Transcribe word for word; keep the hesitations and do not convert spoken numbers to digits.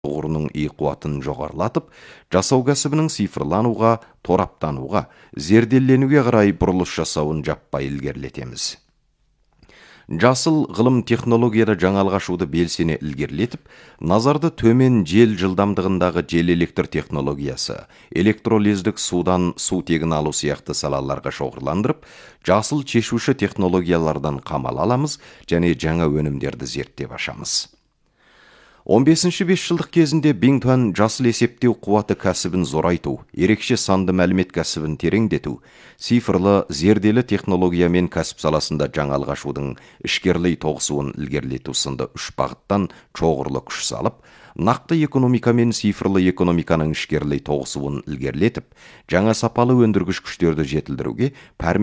тұғырының ий қуатын жоғарылатып, жасау кәсібінің цифрлануға, тораптануға, зерделенуге қарай бұрылыс жасауын жаппай ілгерілетеміз. Жасыл ғылым технологияда жаңалық ашуды белсене ілгерілетіп, назарды төмен жел жылдамдығындағы жел электр технологиясы, электролездік судан су тегін алу сияқты салаларға шоғырландырып, жасыл шешуші технологиялардан қамал аламыз және жаңа өнімдерді зерттеп ашамыз. он бесінші бесжылдық кезінде Бингтон жасыл есептеу қуаты кәсібін зорайту, ерекше санды мәлімет кәсібін тереңдету, цифрлы зерделі технологиямен кәсіп саласында жаңалық ашудың ішкерлей тоғысуын ілгерілету сынды үш бағыттан чоғырлы күш салып, нақты экономика мен цифрлы экономиканың ішкерлей тоғысуын ілгерілетіп, жаңа сапалы өндіргіш күштерді жетілдіруге